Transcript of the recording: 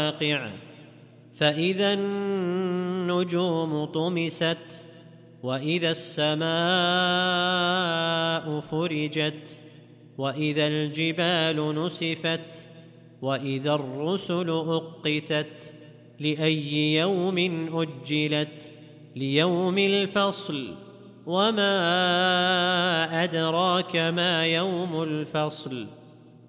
فإذا النجوم طمست وإذا السماء فرجت وإذا الجبال نسفت وإذا الرسل أقتت لأي يوم أجلت ليوم الفصل وما أدراك ما يوم الفصل